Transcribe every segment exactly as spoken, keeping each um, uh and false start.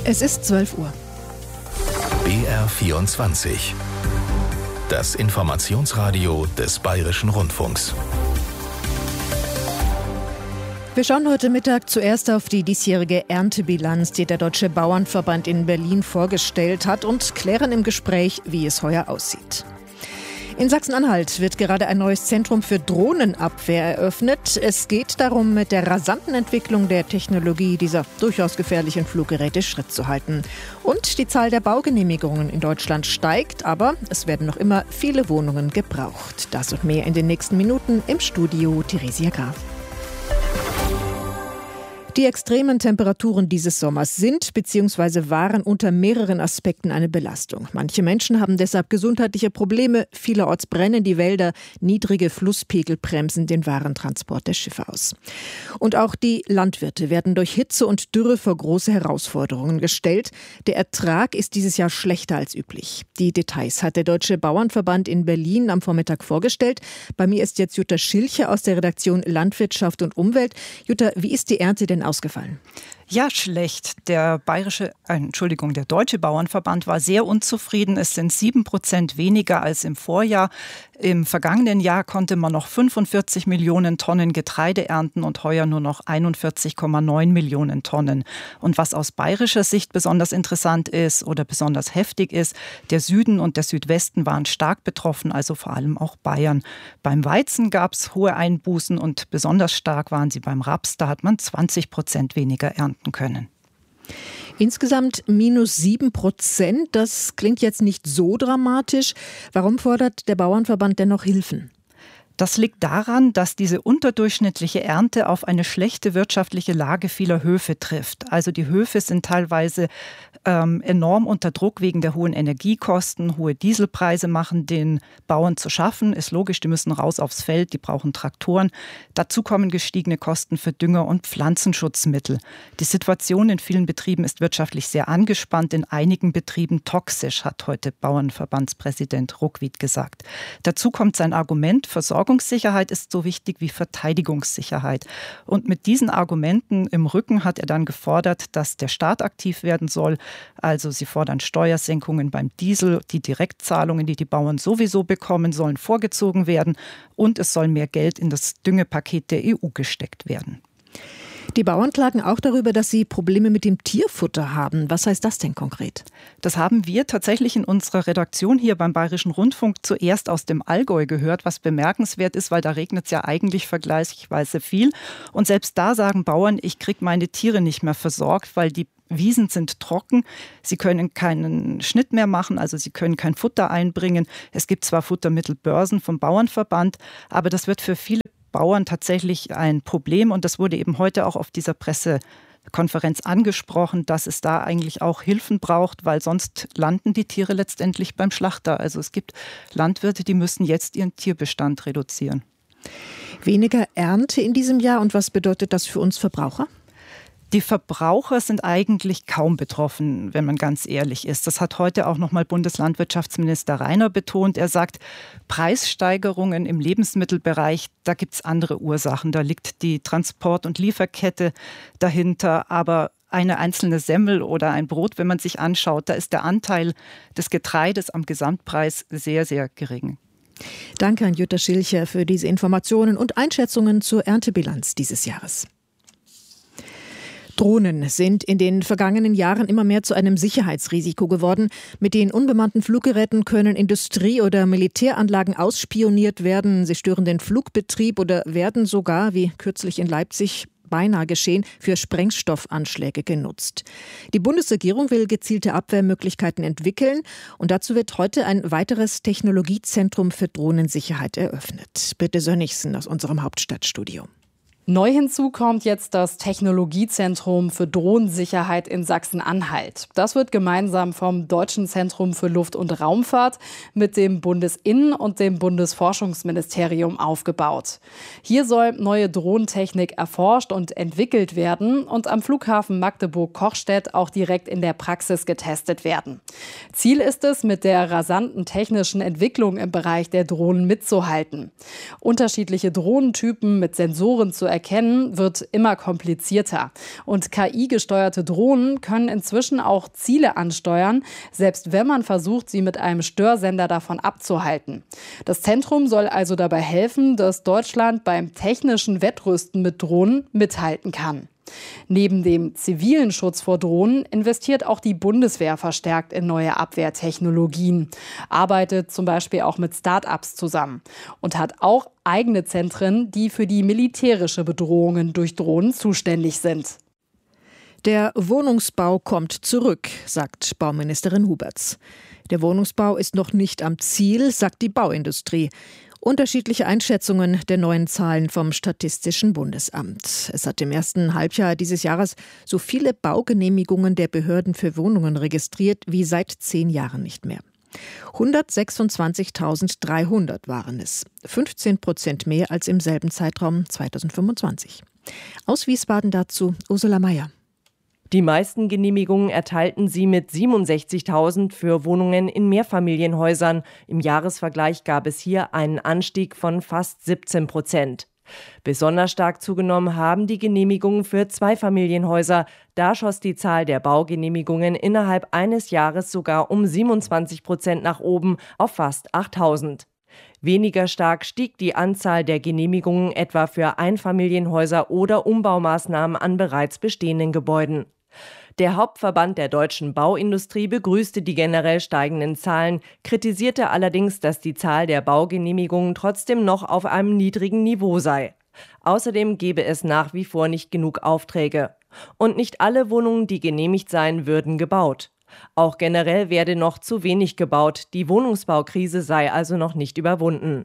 Es ist zwölf Uhr. B R vierundzwanzig. Das Informationsradio des Bayerischen Rundfunks. Wir schauen heute Mittag zuerst auf die diesjährige Erntebilanz, die der Deutsche Bauernverband in Berlin vorgestellt hat, und klären im Gespräch, wie es heuer aussieht. In Sachsen-Anhalt wird gerade ein neues Zentrum für Drohnenabwehr eröffnet. Es geht darum, mit der rasanten Entwicklung der Technologie dieser durchaus gefährlichen Fluggeräte Schritt zu halten. Und die Zahl der Baugenehmigungen in Deutschland steigt, aber es werden noch immer viele Wohnungen gebraucht. Das und mehr in den nächsten Minuten im Studio Theresia Graf. Die extremen Temperaturen dieses Sommers sind bzw. waren unter mehreren Aspekten eine Belastung. Manche Menschen haben deshalb gesundheitliche Probleme. Vielerorts brennen die Wälder. Niedrige Flusspegel bremsen den Warentransport der Schiffe aus. Und auch die Landwirte werden durch Hitze und Dürre vor große Herausforderungen gestellt. Der Ertrag ist dieses Jahr schlechter als üblich. Die Details hat der Deutsche Bauernverband in Berlin am Vormittag vorgestellt. Bei mir ist jetzt Jutta Schilcher aus der Redaktion Landwirtschaft und Umwelt. Jutta, wie ist die Ernte denn ausgefallen? Ja, schlecht. Der bayerische, äh, Entschuldigung, der Deutsche Bauernverband war sehr unzufrieden. Es sind sieben Prozent weniger als im Vorjahr. Im vergangenen Jahr konnte man noch fünfundvierzig Millionen Tonnen Getreide ernten und heuer nur noch einundvierzig Komma neun Millionen Tonnen. Und was aus bayerischer Sicht besonders interessant ist oder besonders heftig ist, der Süden und der Südwesten waren stark betroffen, also vor allem auch Bayern. Beim Weizen gab es hohe Einbußen und besonders stark waren sie beim Raps. Da hat man zwanzig Prozent weniger ernten können. Insgesamt minus sieben Prozent. Das klingt jetzt nicht so dramatisch. Warum fordert der Bauernverband dennoch Hilfen? Das liegt daran, dass diese unterdurchschnittliche Ernte auf eine schlechte wirtschaftliche Lage vieler Höfe trifft. Also die Höfe sind teilweise ähm, enorm unter Druck wegen der hohen Energiekosten. Hohe Dieselpreise machen den Bauern zu schaffen. Ist logisch, die müssen raus aufs Feld, die brauchen Traktoren. Dazu kommen gestiegene Kosten für Dünger und Pflanzenschutzmittel. Die Situation in vielen Betrieben ist wirtschaftlich sehr angespannt, in einigen Betrieben toxisch, hat heute Bauernverbandspräsident Ruckwied gesagt. Dazu kommt sein Argument, Versorgung Versorgungssicherheit ist so wichtig wie Verteidigungssicherheit. Und mit diesen Argumenten im Rücken hat er dann gefordert, dass der Staat aktiv werden soll. Also sie fordern Steuersenkungen beim Diesel, die Direktzahlungen, die die Bauern sowieso bekommen, sollen vorgezogen werden und es soll mehr Geld in das Düngepaket der E U gesteckt werden. Die Bauern klagen auch darüber, dass sie Probleme mit dem Tierfutter haben. Was heißt das denn konkret? Das haben wir tatsächlich in unserer Redaktion hier beim Bayerischen Rundfunk zuerst aus dem Allgäu gehört, was bemerkenswert ist, weil da regnet es ja eigentlich vergleichsweise viel. Und selbst da sagen Bauern, ich kriege meine Tiere nicht mehr versorgt, weil die Wiesen sind trocken, sie können keinen Schnitt mehr machen, also sie können kein Futter einbringen. Es gibt zwar Futtermittelbörsen vom Bauernverband, aber das wird für viele Bauern tatsächlich ein Problem und das wurde eben heute auch auf dieser Pressekonferenz angesprochen, dass es da eigentlich auch Hilfen braucht, weil sonst landen die Tiere letztendlich beim Schlachter. Also es gibt Landwirte, die müssen jetzt ihren Tierbestand reduzieren. Weniger Ernte in diesem Jahr und was bedeutet das für uns Verbraucher? Die Verbraucher sind eigentlich kaum betroffen, wenn man ganz ehrlich ist. Das hat heute auch nochmal Bundeslandwirtschaftsminister Rainer betont. Er sagt, Preissteigerungen im Lebensmittelbereich, da gibt es andere Ursachen. Da liegt die Transport- und Lieferkette dahinter. Aber eine einzelne Semmel oder ein Brot, wenn man sich anschaut, da ist der Anteil des Getreides am Gesamtpreis sehr, sehr gering. Danke an Jutta Schilcher für diese Informationen und Einschätzungen zur Erntebilanz dieses Jahres. Drohnen sind in den vergangenen Jahren immer mehr zu einem Sicherheitsrisiko geworden. Mit den unbemannten Fluggeräten können Industrie- oder Militäranlagen ausspioniert werden. Sie stören den Flugbetrieb oder werden sogar, wie kürzlich in Leipzig beinahe geschehen, für Sprengstoffanschläge genutzt. Die Bundesregierung will gezielte Abwehrmöglichkeiten entwickeln und dazu wird heute ein weiteres Technologiezentrum für Drohnensicherheit eröffnet. Bitte Sönnigsen aus unserem Hauptstadtstudio. Neu hinzu kommt jetzt das Technologiezentrum für Drohnensicherheit in Sachsen-Anhalt. Das wird gemeinsam vom Deutschen Zentrum für Luft- und Raumfahrt mit dem Bundesinnen- und dem Bundesforschungsministerium aufgebaut. Hier soll neue Drohnentechnik erforscht und entwickelt werden und am Flughafen Magdeburg-Kochstedt auch direkt in der Praxis getestet werden. Ziel ist es, mit der rasanten technischen Entwicklung im Bereich der Drohnen mitzuhalten. Unterschiedliche Drohnentypen mit Sensoren zu erkennen, wird immer komplizierter. Und K I-gesteuerte Drohnen können inzwischen auch Ziele ansteuern, selbst wenn man versucht, sie mit einem Störsender davon abzuhalten. Das Zentrum soll also dabei helfen, dass Deutschland beim technischen Wettrüsten mit Drohnen mithalten kann. Neben dem zivilen Schutz vor Drohnen investiert auch die Bundeswehr verstärkt in neue Abwehrtechnologien, arbeitet zum Beispiel auch mit Start-ups zusammen und hat auch eigene Zentren, die für die militärische Bedrohungen durch Drohnen zuständig sind. Der Wohnungsbau kommt zurück, sagt Bauministerin Huberts. Der Wohnungsbau ist noch nicht am Ziel, sagt die Bauindustrie. Unterschiedliche Einschätzungen der neuen Zahlen vom Statistischen Bundesamt. Es hat im ersten Halbjahr dieses Jahres so viele Baugenehmigungen der Behörden für Wohnungen registriert wie seit zehn Jahren nicht mehr. hundertsechsundzwanzigtausenddreihundert waren es, fünfzehn Prozent mehr als im selben Zeitraum zweitausendfünfundzwanzig. Aus Wiesbaden dazu Ursula Mayer. Die meisten Genehmigungen erteilten sie mit siebenundsechzigtausend für Wohnungen in Mehrfamilienhäusern. Im Jahresvergleich gab es hier einen Anstieg von fast siebzehn Prozent. Besonders stark zugenommen haben die Genehmigungen für Zweifamilienhäuser. Da schoss die Zahl der Baugenehmigungen innerhalb eines Jahres sogar um siebenundzwanzig Prozent nach oben auf fast achttausend. Weniger stark stieg die Anzahl der Genehmigungen etwa für Einfamilienhäuser oder Umbaumaßnahmen an bereits bestehenden Gebäuden. Der Hauptverband der deutschen Bauindustrie begrüßte die generell steigenden Zahlen, kritisierte allerdings, dass die Zahl der Baugenehmigungen trotzdem noch auf einem niedrigen Niveau sei. Außerdem gebe es nach wie vor nicht genug Aufträge. Und nicht alle Wohnungen, die genehmigt seien, würden gebaut. Auch generell werde noch zu wenig gebaut. Die Wohnungsbaukrise sei also noch nicht überwunden.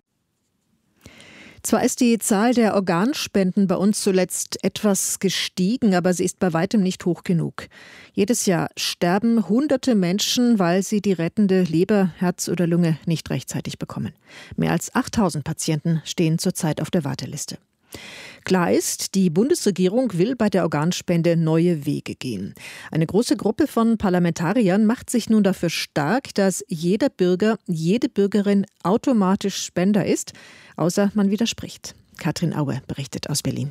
Zwar ist die Zahl der Organspenden bei uns zuletzt etwas gestiegen, aber sie ist bei weitem nicht hoch genug. Jedes Jahr sterben hunderte Menschen, weil sie die rettende Leber, Herz oder Lunge nicht rechtzeitig bekommen. Mehr als achttausend Patienten stehen zurzeit auf der Warteliste. Klar ist, die Bundesregierung will bei der Organspende neue Wege gehen. Eine große Gruppe von Parlamentariern macht sich nun dafür stark, dass jeder Bürger, jede Bürgerin automatisch Spender ist, außer man widerspricht. Katrin Aue berichtet aus Berlin.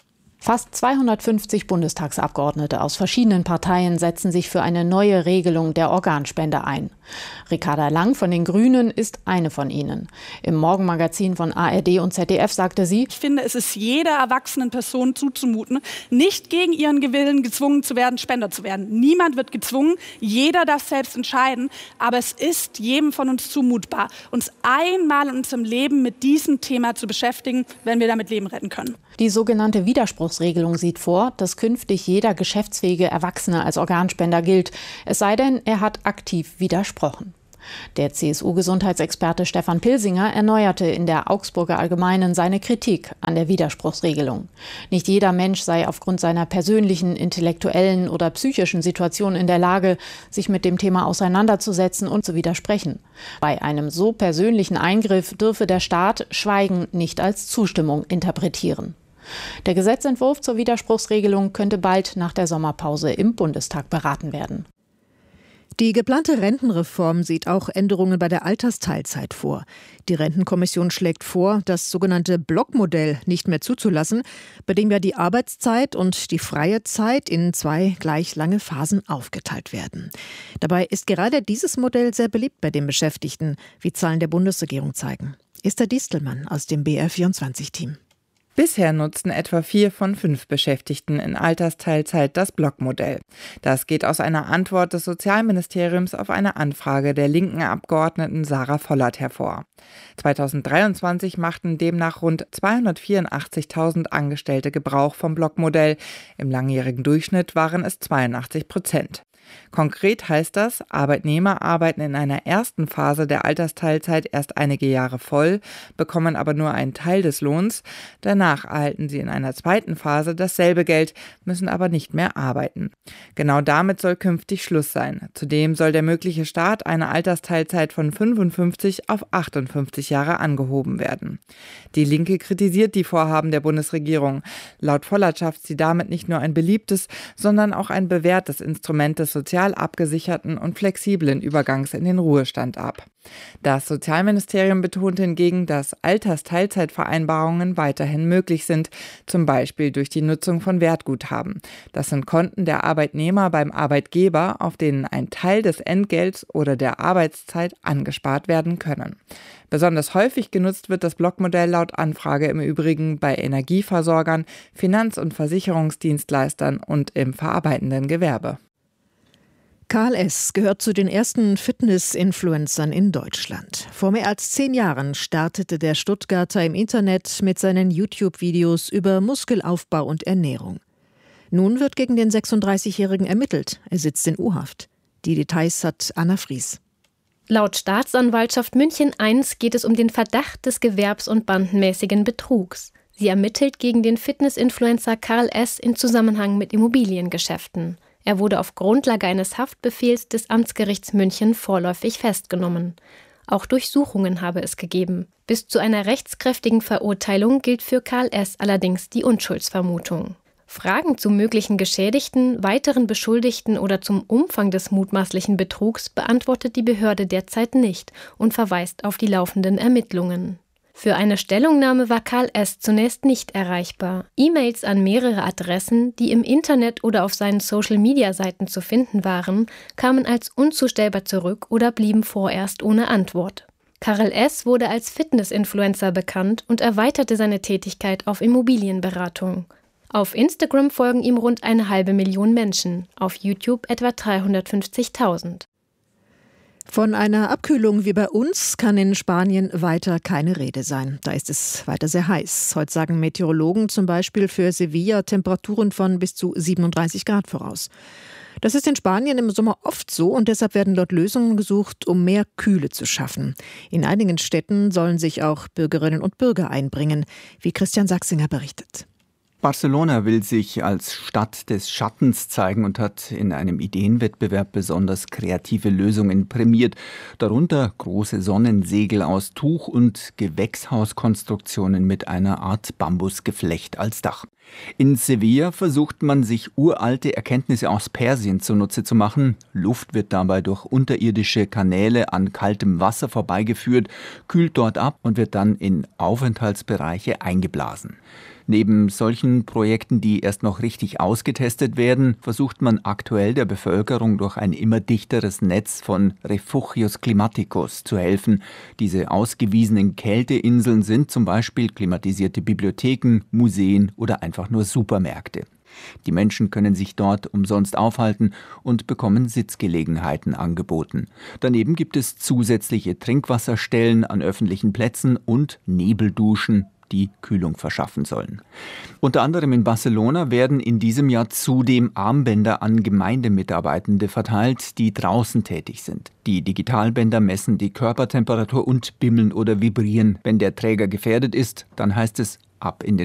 Fast zweihundertfünfzig Bundestagsabgeordnete aus verschiedenen Parteien setzen sich für eine neue Regelung der Organspende ein. Ricarda Lang von den Grünen ist eine von ihnen. Im Morgenmagazin von A R D und Z D F sagte sie: Ich finde, es ist jeder erwachsenen Person zuzumuten, nicht gegen ihren Willen gezwungen zu werden, Spender zu werden. Niemand wird gezwungen, jeder darf selbst entscheiden. Aber es ist jedem von uns zumutbar, uns einmal in unserem Leben mit diesem Thema zu beschäftigen, wenn wir damit Leben retten können. Die sogenannte Widerspruchsregelung sieht vor, dass künftig jeder geschäftsfähige Erwachsene als Organspender gilt, es sei denn, er hat aktiv widersprochen. Der C S U-Gesundheitsexperte Stefan Pilsinger erneuerte in der Augsburger Allgemeinen seine Kritik an der Widerspruchsregelung. Nicht jeder Mensch sei aufgrund seiner persönlichen, intellektuellen oder psychischen Situation in der Lage, sich mit dem Thema auseinanderzusetzen und zu widersprechen. Bei einem so persönlichen Eingriff dürfe der Staat Schweigen nicht als Zustimmung interpretieren. Der Gesetzentwurf zur Widerspruchsregelung könnte bald nach der Sommerpause im Bundestag beraten werden. Die geplante Rentenreform sieht auch Änderungen bei der Altersteilzeit vor. Die Rentenkommission schlägt vor, das sogenannte Blockmodell nicht mehr zuzulassen, bei dem ja die Arbeitszeit und die freie Zeit in zwei gleich lange Phasen aufgeteilt werden. Dabei ist gerade dieses Modell sehr beliebt bei den Beschäftigten, wie Zahlen der Bundesregierung zeigen. Esther Distelmann aus dem B R vierundzwanzig-Team. Bisher nutzen etwa vier von fünf Beschäftigten in Altersteilzeit das Blockmodell. Das geht aus einer Antwort des Sozialministeriums auf eine Anfrage der linken Abgeordneten Sarah Vollert hervor. zweitausenddreiundzwanzig machten demnach rund zweihundertvierundachtzigtausend Angestellte Gebrauch vom Blockmodell. Im langjährigen Durchschnitt waren es zweiundachtzig Prozent. Konkret heißt das, Arbeitnehmer arbeiten in einer ersten Phase der Altersteilzeit erst einige Jahre voll, bekommen aber nur einen Teil des Lohns. Danach erhalten sie in einer zweiten Phase dasselbe Geld, müssen aber nicht mehr arbeiten. Genau damit soll künftig Schluss sein. Zudem soll der mögliche Start einer Altersteilzeit von fünfundfünfzig auf achtundfünfzig Jahre angehoben werden. Die Linke kritisiert die Vorhaben der Bundesregierung. Laut Vollert schafft sie damit nicht nur ein beliebtes, sondern auch ein bewährtes Instrument des sozial abgesicherten und flexiblen Übergangs in den Ruhestand ab. Das Sozialministerium betont hingegen, dass Altersteilzeitvereinbarungen weiterhin möglich sind, zum Beispiel durch die Nutzung von Wertguthaben. Das sind Konten der Arbeitnehmer beim Arbeitgeber, auf denen ein Teil des Entgelts oder der Arbeitszeit angespart werden können. Besonders häufig genutzt wird das Blockmodell laut Anfrage im Übrigen bei Energieversorgern, Finanz- und Versicherungsdienstleistern und im verarbeitenden Gewerbe. Karl S. gehört zu den ersten Fitness-Influencern in Deutschland. Vor mehr als zehn Jahren startete der Stuttgarter im Internet mit seinen YouTube-Videos über Muskelaufbau und Ernährung. Nun wird gegen den sechsunddreißigjährigen ermittelt. Er sitzt in U-Haft. Die Details hat Anna Fries. Laut Staatsanwaltschaft München eins geht es um den Verdacht des gewerbs- und bandenmäßigen Betrugs. Sie ermittelt gegen den Fitness-Influencer Karl S. in Zusammenhang mit Immobiliengeschäften. Er wurde auf Grundlage eines Haftbefehls des Amtsgerichts München vorläufig festgenommen. Auch Durchsuchungen habe es gegeben. Bis zu einer rechtskräftigen Verurteilung gilt für Karl S. allerdings die Unschuldsvermutung. Fragen zu möglichen Geschädigten, weiteren Beschuldigten oder zum Umfang des mutmaßlichen Betrugs beantwortet die Behörde derzeit nicht und verweist auf die laufenden Ermittlungen. Für eine Stellungnahme war Karl S. zunächst nicht erreichbar. E-Mails an mehrere Adressen, die im Internet oder auf seinen Social-Media-Seiten zu finden waren, kamen als unzustellbar zurück oder blieben vorerst ohne Antwort. Karl S. wurde als Fitness-Influencer bekannt und erweiterte seine Tätigkeit auf Immobilienberatung. Auf Instagram folgen ihm rund eine halbe Million Menschen, auf YouTube etwa dreihundertfünfzigtausend. Von einer Abkühlung wie bei uns kann in Spanien weiter keine Rede sein. Da ist es weiter sehr heiß. Heute sagen Meteorologen zum Beispiel für Sevilla Temperaturen von bis zu siebenunddreißig Grad voraus. Das ist in Spanien im Sommer oft so und deshalb werden dort Lösungen gesucht, um mehr Kühle zu schaffen. In einigen Städten sollen sich auch Bürgerinnen und Bürger einbringen, wie Christian Sachsinger berichtet. Barcelona will sich als Stadt des Schattens zeigen und hat in einem Ideenwettbewerb besonders kreative Lösungen prämiert. Darunter große Sonnensegel aus Tuch und Gewächshauskonstruktionen mit einer Art Bambusgeflecht als Dach. In Sevilla versucht man, sich uralte Erkenntnisse aus Persien zunutze zu machen. Luft wird dabei durch unterirdische Kanäle an kaltem Wasser vorbeigeführt, kühlt dort ab und wird dann in Aufenthaltsbereiche eingeblasen. Neben solchen Projekten, die erst noch richtig ausgetestet werden, versucht man aktuell der Bevölkerung durch ein immer dichteres Netz von Refugios Climáticos zu helfen. Diese ausgewiesenen Kälteinseln sind zum Beispiel klimatisierte Bibliotheken, Museen oder einfach nur Supermärkte. Die Menschen können sich dort umsonst aufhalten und bekommen Sitzgelegenheiten angeboten. Daneben gibt es zusätzliche Trinkwasserstellen an öffentlichen Plätzen und Nebelduschen, die Kühlung verschaffen sollen. Unter anderem in Barcelona werden in diesem Jahr zudem Armbänder an Gemeindemitarbeitende verteilt, die draußen tätig sind. Die Digitalbänder messen die Körpertemperatur und bimmeln oder vibrieren. Wenn der Träger gefährdet ist, dann heißt es ab in den